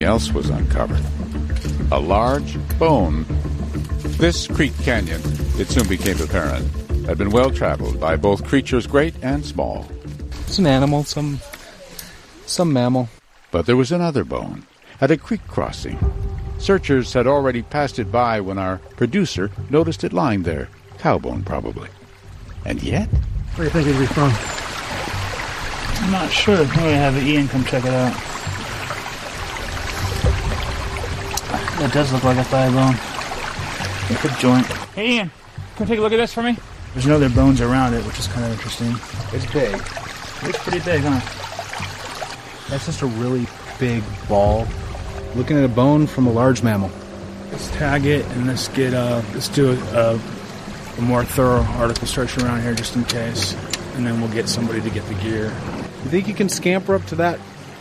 else was uncovered. A large bone. This Creek Canyon, it soon became apparent, had been well traveled by both creatures great and small. Some animal, some mammal. But there was another bone at a creek crossing. Searchers had already passed it by when our producer noticed it lying there. Cow bone, probably. And yet... Where do you think it'd be from? I'm not sure. I'm going to have Ian come check it out. That does look like a thigh bone. A hip joint. Hey, Ian, come take a look at this for me. There's no other bones around it, which is kind of interesting. It's big. It's pretty big, huh? That's just a really big ball. Looking at a bone from a large mammal. Let's tag it and let's do a more thorough article search around here just in case, and then we'll get somebody to get the gear. You think you can scamper up to that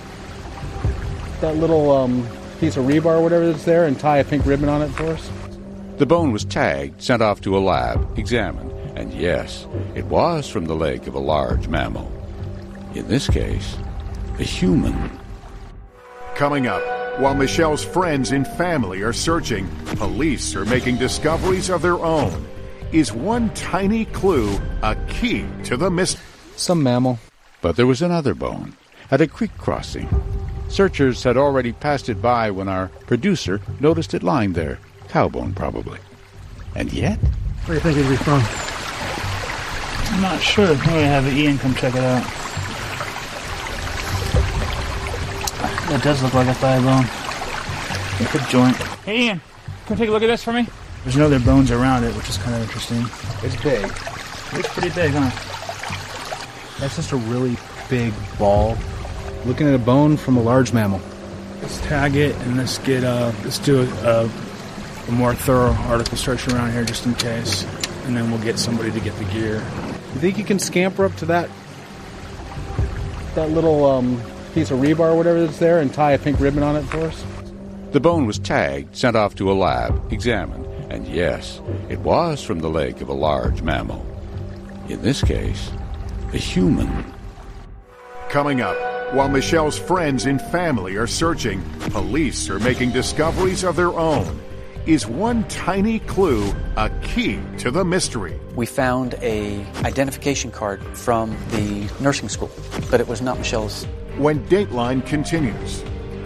little piece of rebar or whatever that's there and tie a pink ribbon on it for us? The bone was tagged, sent off to a lab, examined, and yes, it was from the leg of a large mammal. In this case, a human. Coming up, while Michelle's friends and family are searching, police are making discoveries of their own. Is one tiny clue a key to the mystery? Some mammal. But there was another bone at a creek crossing. Searchers had already passed it by when our producer noticed it lying there. Cow bone, probably. And yet... Where do you think it'd be from? I'm not sure. I'm going to have Ian come check it out. That does look like a thigh bone. A hip joint. Hey, Ian, come take a look at this for me. There's no other bones around it, which is kind of interesting. It's big. It's pretty big, huh? That's just a really big ball. Looking at a bone from a large mammal. Let's tag it and let's do a more thorough article search around here just in case, and then we'll get somebody to get the gear. You think you can scamper up to that little piece of rebar or whatever that's there and tie a pink ribbon on it for us? The bone was tagged, sent off to a lab, examined, and yes, it was from the leg of a large mammal. In this case, a human. Coming up, while Michelle's friends and family are searching, police are making discoveries of their own. Is one tiny clue a key to the mystery? We found a identification card from the nursing school, but it was not Michelle's. When Dateline continues.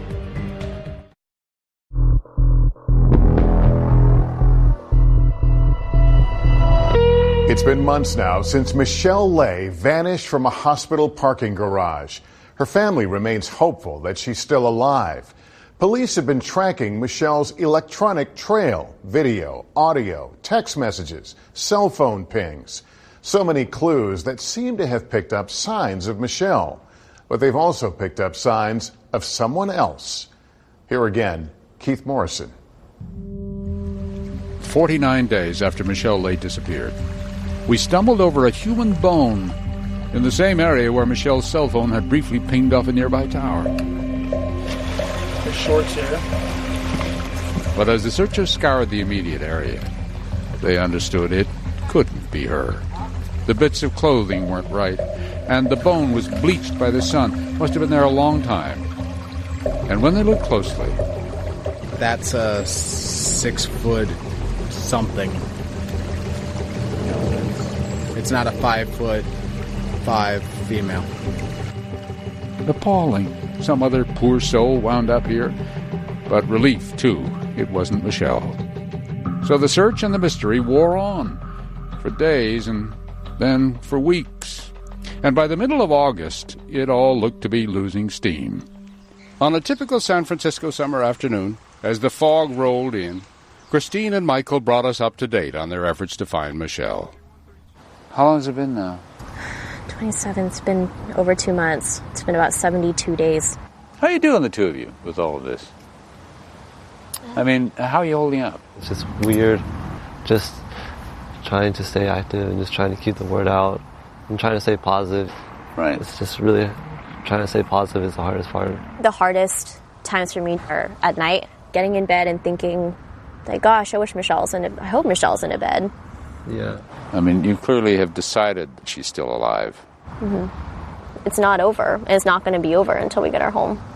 It's been months now since Michelle Lay vanished from a hospital parking garage. Her family remains hopeful that she's still alive. Police have been tracking Michelle's electronic trail, video, audio, text messages, cell phone pings. So many clues that seem to have picked up signs of Michelle. But they've also picked up signs of someone else. Here again, Keith Morrison. 49 days after Michelle Lay disappeared, we stumbled over a human bone in the same area where Michelle's cell phone had briefly pinged off a nearby tower. The shorts here. But as the searchers scoured the immediate area, they understood it couldn't be her. The bits of clothing weren't right, and the bone was bleached by the sun. Must have been there a long time. And when they looked closely... That's a 6 foot something. It's not a 5'5" female. Appalling. Some other poor soul wound up here. But relief, too. It wasn't Michelle. So the search and the mystery wore on. For days and then for weeks. And by the middle of August, it all looked to be losing steam. On a typical San Francisco summer afternoon, as the fog rolled in, Christine and Michael brought us up to date on their efforts to find Michelle. How long has it been now? 27. It's been over 2 months. It's been about 72 days. How are you doing, the two of you, with all of this? I mean, how are you holding up? It's just weird, just trying to stay active and just trying to keep the word out. I'm trying to stay positive. Right. It's just really trying to stay positive is the hardest part. The hardest times for me are at night, getting in bed and thinking, like, gosh, I hope Michelle's in a bed. Yeah. I mean, you clearly have decided that she's still alive. Mm-hmm. It's not over. It's not going to be over until we get her home.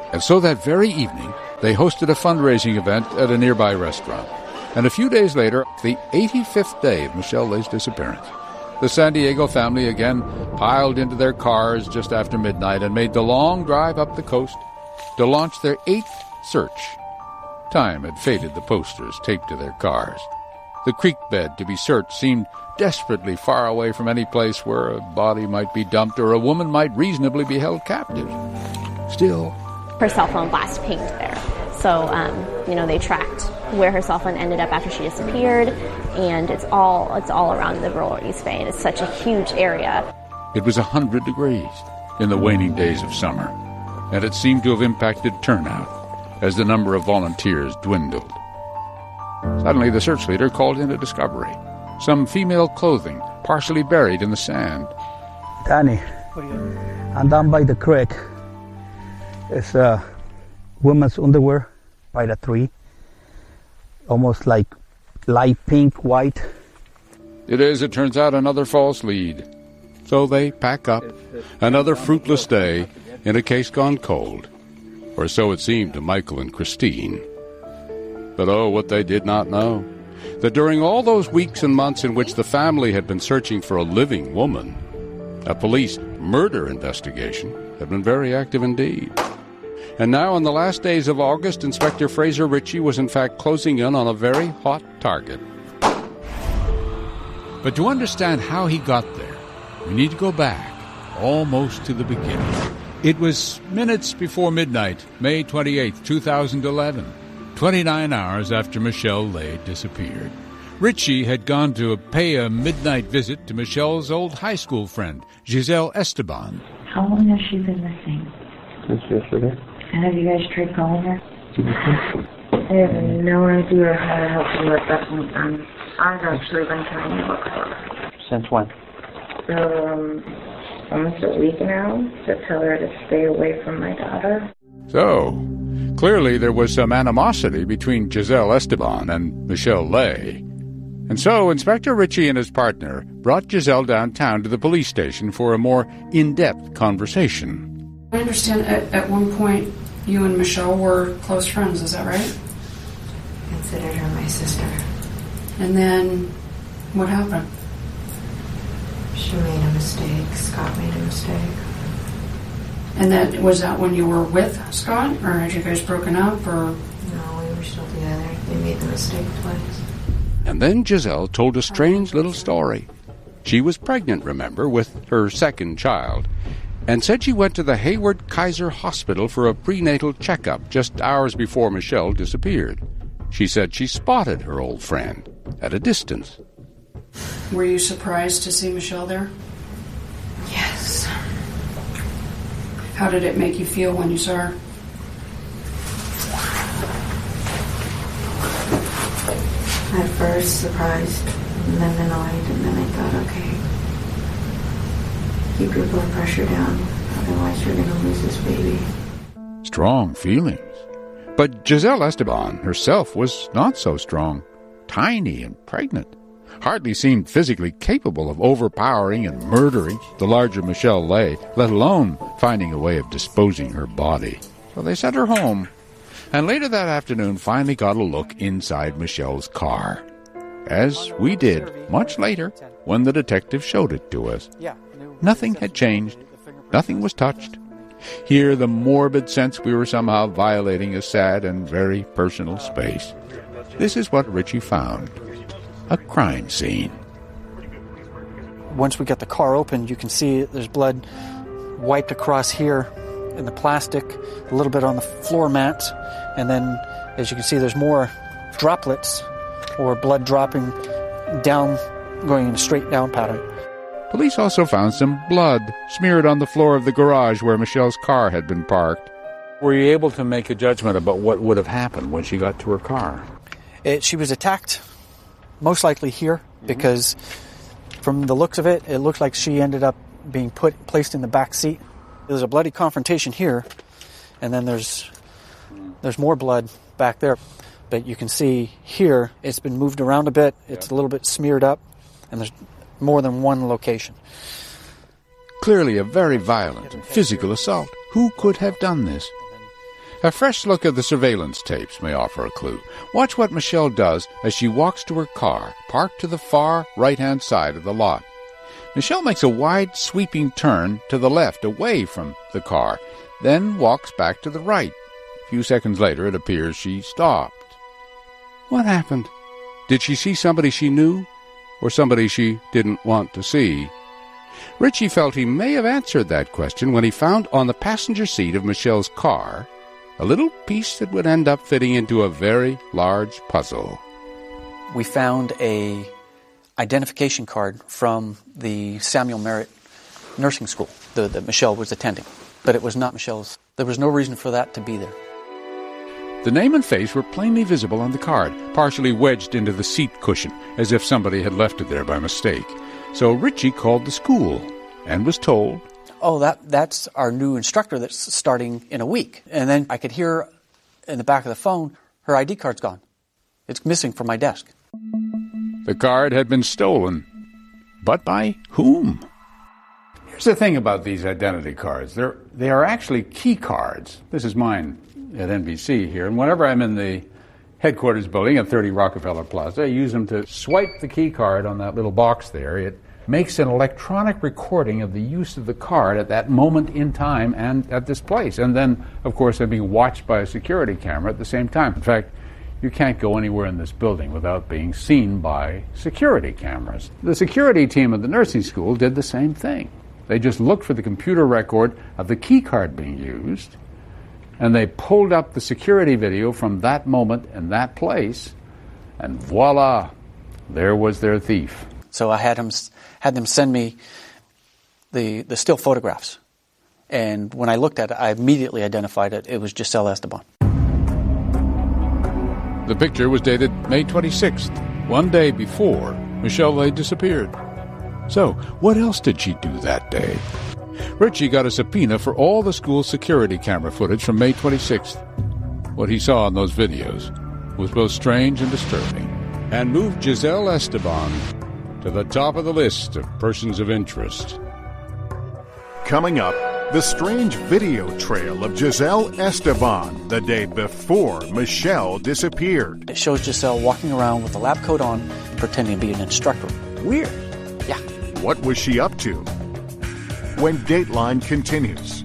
And so that very evening, they hosted a fundraising event at a nearby restaurant. And a few days later, the 85th day of Michelle Lay's disappearance, the San Diego family again piled into their cars just after midnight and made the long drive up the coast to launch their 8th search. Time had faded the posters taped to their cars. The creek bed to be searched seemed desperately far away from any place where a body might be dumped or a woman might reasonably be held captive. Still, her cell phone flashed pink there. So, they tracked where her cell phone ended up after she disappeared, and it's all around the rural East Bay, and it's such a huge area. It was 100 degrees in the waning days of summer, and it seemed to have impacted turnout as the number of volunteers dwindled. Suddenly, the search leader called in a discovery. Some female clothing partially buried in the sand. Danny, I'm down by the creek. It's women's underwear by the tree. Almost like light pink, white. It is, it turns out, another false lead. So they pack up. Another fruitless day in a case gone cold. Or so it seemed to Michael and Christine. But oh, what they did not know. That during all those weeks and months in which the family had been searching for a living woman, a police murder investigation had been very active indeed. And now, in the last days of August, Inspector Fraser Ritchie was in fact closing in on a very hot target. But to understand how he got there, we need to go back almost to the beginning. It was minutes before midnight, May 28, 2011, 29 hours after Michelle Lay disappeared. Ritchie had gone to pay a midnight visit to Michelle's old high school friend, Giselle Esteban. How long has she been missing? Since yesterday. And have you guys tried calling her? I have no idea how to help you at that point. I've actually been trying to look for her. Since when? Almost a week now, to tell her to stay away from my daughter. So, clearly there was some animosity between Giselle Esteban and Michelle Lay. And so Inspector Ritchie and his partner brought Giselle downtown to the police station for a more in-depth conversation. I understand at one point you and Michelle were close friends, is that right? I considered her my sister. And then, what happened? She made a mistake. Scott made a mistake. And was that when you were with Scott? Or had you guys broken up, or? No, we were still together. They made the mistake twice. And then Giselle told a strange little story. She was pregnant, remember, with her second child, and said she went to the Hayward Kaiser Hospital for a prenatal checkup just hours before Michelle disappeared. She said she spotted her old friend at a distance. Were you surprised to see Michelle there? Yes. How did it make you feel when you saw her? At first, surprised, and then annoyed, and then I thought, okay, keep your blood pressure down, otherwise you're going to lose this baby. Strong feelings. But Giselle Esteban herself was not so strong. Tiny and pregnant. Hardly seemed physically capable of overpowering and murdering the larger Michelle Lay, let alone finding a way of disposing her body. So they sent her home, and later that afternoon finally got a look inside Michelle's car. As we did much later when the detective showed it to us. Nothing had changed. Nothing was touched. Here, the morbid sense we were somehow violating a sad and very personal space. This is what Ritchie found. A crime scene. Once we got the car open, you can see there's blood wiped across here in the plastic, a little bit on the floor mat, and then, as you can see, there's more droplets or blood dropping down, going in a straight down pattern. Police also found some blood smeared on the floor of the garage where Michelle's car had been parked. Were you able to make a judgment about what would have happened when she got to her car? She was attacked, most likely here, because from the looks of it, it looked like she ended up being placed in the back seat. There's a bloody confrontation here, and then there's more blood back there. But you can see here, it's been moved around a bit. It's a little bit smeared up, and there's more than one location. Clearly a very violent and physical assault. Who could have done this? A fresh look at the surveillance tapes may offer a clue. Watch what Michelle does as she walks to her car, parked to the far right-hand side of the lot. Michelle makes a wide, sweeping turn to the left, away from the car, then walks back to the right. A few seconds later, it appears she stopped. What happened? Did she see somebody she knew, or somebody she didn't want to see? Richie felt he may have answered that question when he found on the passenger seat of Michelle's car a little piece that would end up fitting into a very large puzzle. We found a identification card from the Samuel Merritt nursing school that Michelle was attending, but it was not Michelle's. There was no reason for that to be there. The name and face were plainly visible on the card, partially wedged into the seat cushion, as if somebody had left it there by mistake. So Richie called the school and was told, "Oh, that's our new instructor that's starting in a week." And then I could hear in the back of the phone, "Her ID card's gone. It's missing from my desk." The card had been stolen. But by whom? Here's the thing about these identity cards. They are actually key cards. This is mine at NBC here. And whenever I'm in the headquarters building at 30 Rockefeller Plaza, I use them to swipe the key card on that little box there. It makes an electronic recording of the use of the card at that moment in time and at this place. And then, of course, I'm being watched by a security camera at the same time. In fact, you can't go anywhere in this building without being seen by security cameras. The security team at the nursing school did the same thing. They just looked for the computer record of the key card being used, and they pulled up the security video from that moment and that place, and voila, there was their thief. So I had them send me the still photographs. And when I looked at it, I immediately identified it. It was Giselle Esteban. The picture was dated May 26th, one day before Michelle Lay disappeared. So, what else did she do that day? Richie got a subpoena for all the school's security camera footage from May 26th. What he saw in those videos was both strange and disturbing, and moved Giselle Esteban to the top of the list of persons of interest. Coming up, the strange video trail of Giselle Esteban the day before Michelle disappeared. It shows Giselle walking around with a lab coat on, pretending to be an instructor. Weird. Yeah. What was she up to? When Dateline continues.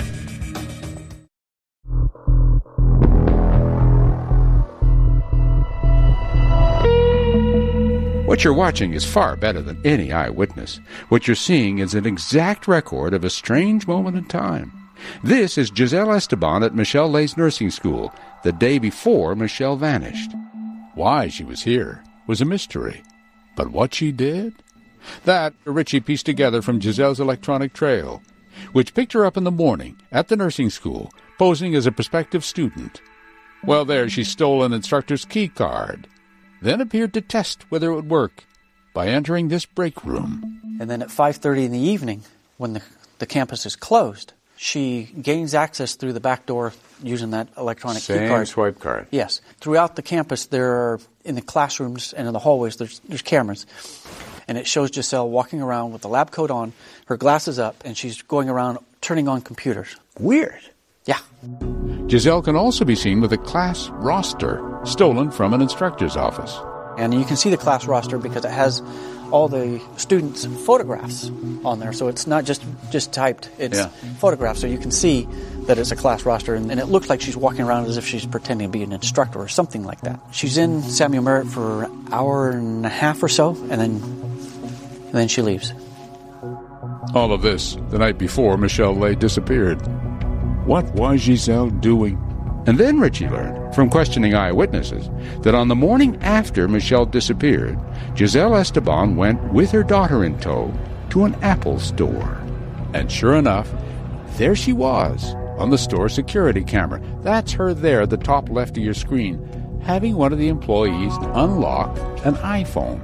What you're watching is far better than any eyewitness. What you're seeing is an exact record of a strange moment in time. This is Giselle Esteban at Michelle Lay's nursing school, the day before Michelle vanished. Why she was here was a mystery. But what she did? That Richie pieced together from Giselle's electronic trail, which picked her up in the morning at the nursing school, posing as a prospective student. Well, there she stole an instructor's key card, then appeared to test whether it would work by entering this break room. And then at 5:30 in the evening, when the campus is closed, she gains access through the back door using that electronic key card. Same swipe card. Yes. Throughout the campus, there are, in the classrooms and in the hallways, there's cameras. And it shows Giselle walking around with the lab coat on, her glasses up, and she's going around turning on computers. Weird. Yeah. Giselle can also be seen with a class roster stolen from an instructor's office. And you can see the class roster because it has all the students' photographs on there. So it's not just typed, it's photographs. So you can see that it's a class roster. And it looks like she's walking around as if she's pretending to be an instructor or something like that. She's in Samuel Merritt for an hour and a half or so, and then she leaves. All of this the night before Michelle Lay disappeared. What was Giselle doing? And then Richie learned, from questioning eyewitnesses, that on the morning after Michelle disappeared, Giselle Esteban went with her daughter in tow to an Apple store. And sure enough, there she was on the store security camera. That's her there at the top left of your screen, having one of the employees unlock an iPhone.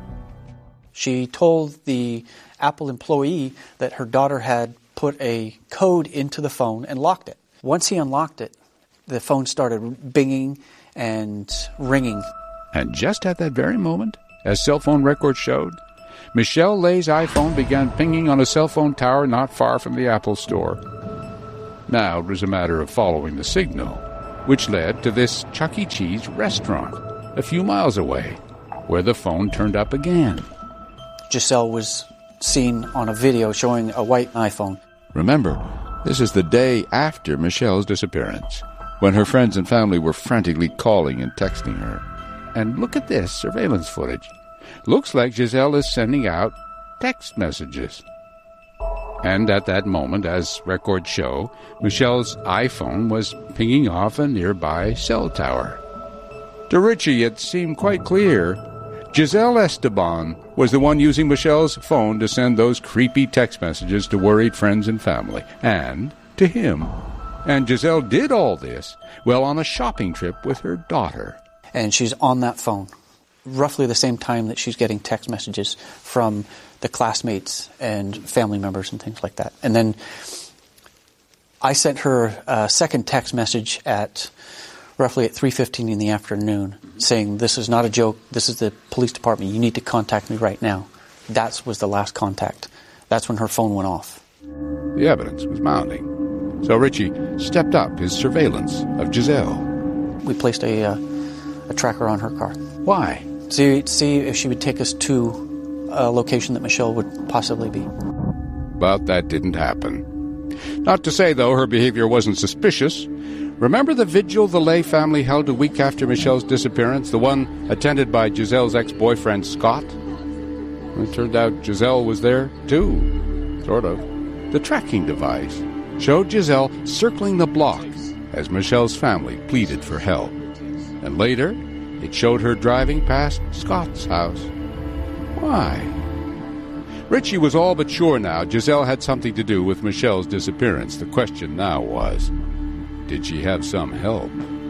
She told the Apple employee that her daughter had put a code into the phone and locked it. Once he unlocked it, the phone started binging and ringing. And just at that very moment, as cell phone records showed, Michelle Lay's iPhone began pinging on a cell phone tower not far from the Apple store. Now it was a matter of following the signal which led to this Chuck E. Cheese restaurant a few miles away, where the phone turned up again. Giselle was seen on a video showing a white iPhone. Remember, this is the day after Michelle's disappearance, when her friends and family were frantically calling and texting her. And look at this surveillance footage. Looks like Giselle is sending out text messages. And at that moment, as records show, Michelle's iPhone was pinging off a nearby cell tower. To Richie, it seemed quite clear Giselle Esteban was the one using Michelle's phone to send those creepy text messages to worried friends and family, and to him. And Giselle did all this while on a shopping trip with her daughter. And she's on that phone roughly the same time that she's getting text messages from the classmates and family members and things like that. And then I sent her a second text message at roughly at 3:15 in the afternoon saying, "This is not a joke. This is the police department. You need to contact me right now." That was the last contact. That's when her phone went off. The evidence was mounting. So Richie stepped up his surveillance of Giselle. We placed a tracker on her car. Why? See if she would take us to a location that Michelle would possibly be. But that didn't happen. Not to say, though, her behavior wasn't suspicious. Remember the vigil the Lay family held a week after Michelle's disappearance, the one attended by Giselle's ex-boyfriend, Scott? It turned out Giselle was there, too. Sort of. The tracking device showed Giselle circling the block as Michelle's family pleaded for help. And later, it showed her driving past Scott's house. Why? Richie was all but sure now Giselle had something to do with Michelle's disappearance. The question now was, did she have some help?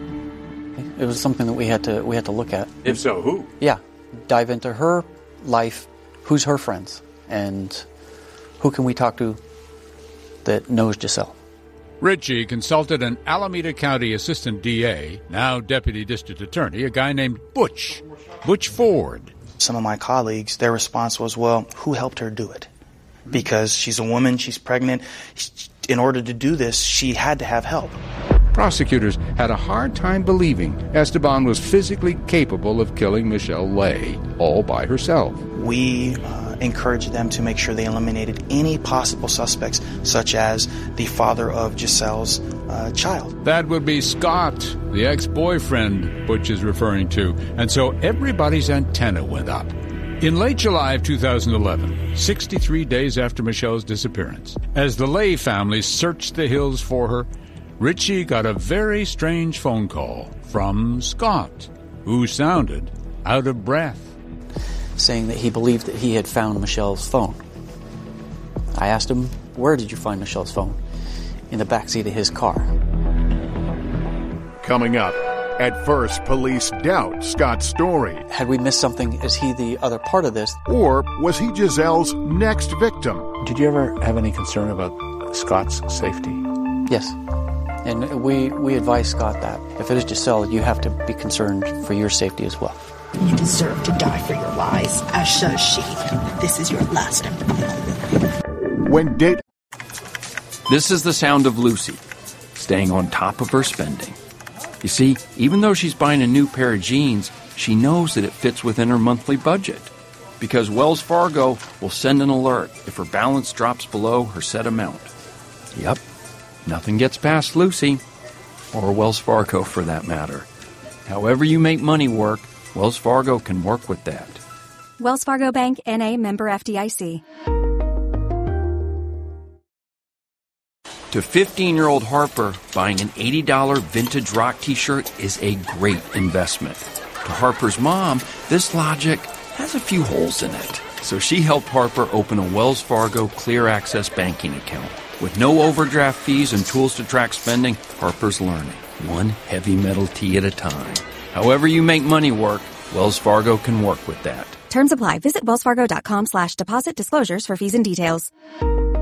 It was something that we had to look at. If so, who? Yeah, dive into her life. Who's her friends, and who can we talk to that knows Giselle? Richie consulted an Alameda County Assistant DA, now Deputy District Attorney, a guy named Butch Ford. Some of my colleagues, their response was, well, who helped her do it? Because she's a woman, she's pregnant. In order to do this, she had to have help. Prosecutors had a hard time believing Esteban was physically capable of killing Michelle Lay all by herself. We encouraged them to make sure they eliminated any possible suspects, such as the father of Giselle's child. That would be Scott, the ex-boyfriend Butch is referring to. And so everybody's antenna went up. In late July of 2011, 63 days after Michelle's disappearance, as the Lay family searched the hills for her, Richie got a very strange phone call from Scott, who sounded out of breath, saying that he believed that he had found Michelle's phone. I asked him, where did you find Michelle's phone? In the backseat of his car. Coming up, at first police doubt Scott's story. Had we missed something? Is he the other part of this? Or was he Giselle's next victim? Did you ever have any concern about Scott's safety? Yes. And we advise Scott that if it is Giselle, you have to be concerned for your safety as well. You deserve to die for your lies, as does she. This is your last and final. This is the sound of Lucy, staying on top of her spending. You see, even though she's buying a new pair of jeans, she knows that it fits within her monthly budget. Because Wells Fargo will send an alert if her balance drops below her set amount. Yep, nothing gets past Lucy, or Wells Fargo for that matter. However you make money work, Wells Fargo can work with that. Wells Fargo Bank, N.A., member FDIC. To 15-year-old Harper, buying an $80 vintage rock t-shirt is a great investment. To Harper's mom, this logic has a few holes in it. So she helped Harper open a Wells Fargo Clear Access banking account. With no overdraft fees and tools to track spending, Harper's learning, one heavy metal tee at a time. However you make money work, Wells Fargo can work with that. Terms apply. Visit wellsfargo.com/deposit disclosures for fees and details.